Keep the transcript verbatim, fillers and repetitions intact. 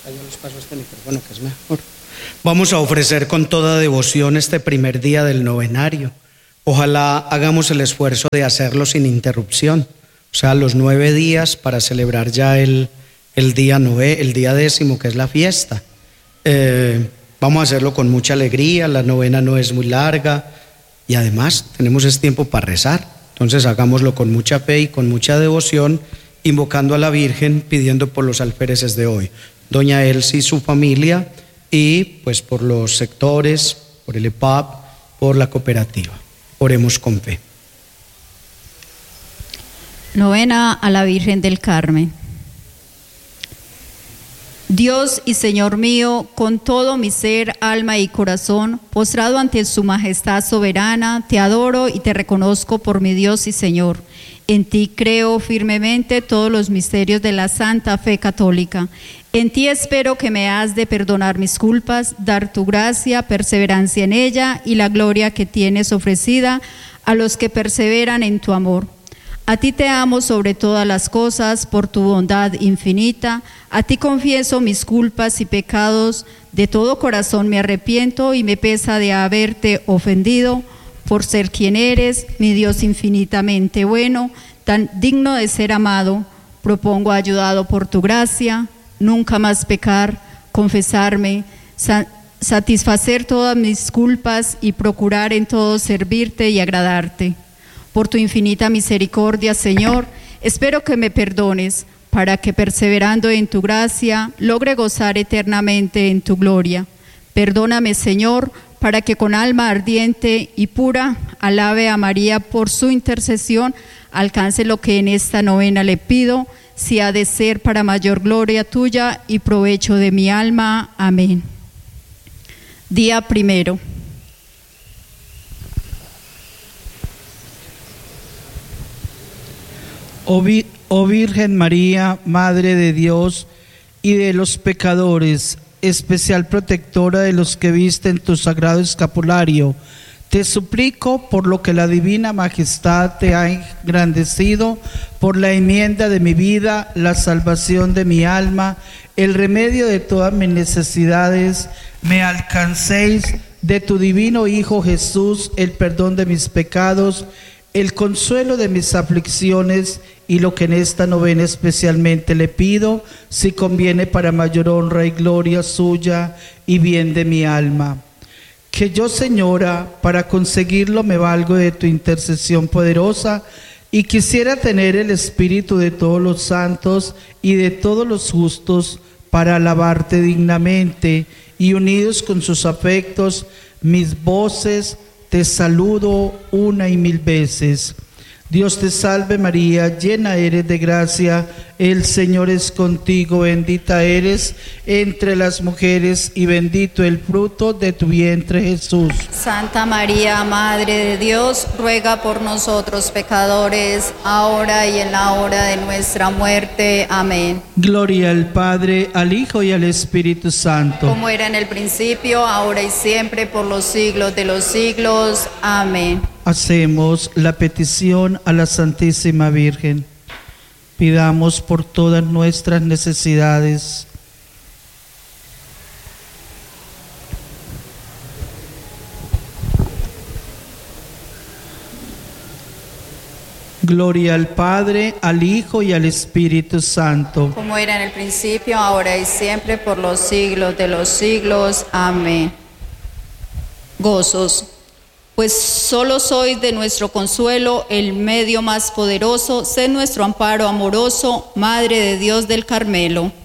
Yo les paso este micrófono que es mejor. Vamos a ofrecer con toda devoción este primer día del novenario. Ojalá hagamos el esfuerzo de hacerlo sin interrupción. O sea, los nueve días para celebrar ya el, el día nove, el día décimo, que es la fiesta. Eh, vamos a hacerlo con mucha alegría, la novena no es muy larga y además tenemos ese tiempo para rezar. Entonces hagámoslo con mucha fe y con mucha devoción, invocando a la Virgen, pidiendo por los alféreces de hoy, doña Elsie y su familia, y pues por los sectores, por el E P A P, por la cooperativa. Oremos con fe. Novena a la Virgen del Carmen. Dios y Señor mío, con todo mi ser, alma y corazón, postrado ante su majestad soberana, te adoro y te reconozco por mi Dios y Señor. En ti creo firmemente todos los misterios de la santa fe católica. En ti espero que me has de perdonar mis culpas, dar tu gracia, perseverancia en ella y la gloria que tienes ofrecida a los que perseveran en tu amor. A ti te amo sobre todas las cosas por tu bondad infinita. A ti confieso mis culpas y pecados. De todo corazón me arrepiento y me pesa de haberte ofendido por ser quien eres, mi Dios infinitamente bueno, tan digno de ser amado. Propongo, ayudado por tu gracia, nunca más pecar, confesarme, sa- satisfacer todas mis culpas y procurar en todo servirte y agradarte. Por tu infinita misericordia, Señor, espero que me perdones, para que perseverando en tu gracia, logre gozar eternamente en tu gloria. Perdóname, Señor, para que con alma ardiente y pura alabe a María por su intercesión, alcance lo que en esta novena le pido, si ha de ser para mayor gloria tuya y provecho de mi alma. Amén. Día primero. Oh, vi, oh Virgen María, Madre de Dios y de los pecadores, especial protectora de los que visten tu sagrado escapulario, te suplico por lo que la divina majestad te ha engrandecido, por la enmienda de mi vida, la salvación de mi alma, el remedio de todas mis necesidades, me alcancéis de tu divino Hijo Jesús el perdón de mis pecados, el consuelo de mis aflicciones y lo que en esta novena especialmente le pido, si conviene para mayor honra y gloria suya y bien de mi alma. Que yo, Señora, para conseguirlo me valgo de tu intercesión poderosa y quisiera tener el espíritu de todos los santos y de todos los justos para alabarte dignamente, y unidos con sus afectos, mis voces te saludo una y mil veces. Dios te salve María, llena eres de gracia, el Señor es contigo, bendita eres entre las mujeres y bendito el fruto de tu vientre Jesús. Santa María, Madre de Dios, ruega por nosotros pecadores, ahora y en la hora de nuestra muerte. Amén. Gloria al Padre, al Hijo y al Espíritu Santo. Como era en el principio, ahora y siempre, por los siglos de los siglos. Amén. Hacemos la petición a la Santísima Virgen. Pidamos por todas nuestras necesidades. Gloria al Padre, al Hijo y al Espíritu Santo. Como era en el principio, ahora y siempre, por los siglos de los siglos. Amén. Gozos. Pues solo sois de nuestro consuelo el medio más poderoso, sé nuestro amparo amoroso, Madre de Dios del Carmelo.